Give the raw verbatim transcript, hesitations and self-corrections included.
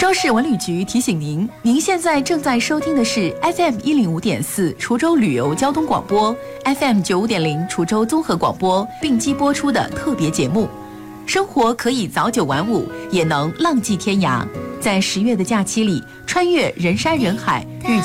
州市文旅局提醒您，您现在正在收听的是 F M 一零五点四滁州旅游交通广播 ，F M 九五点零滁州综合广播并机播出的特别节目。生活可以早九晚五，也能浪迹天涯。在十月的假期里，穿越人山人海，遇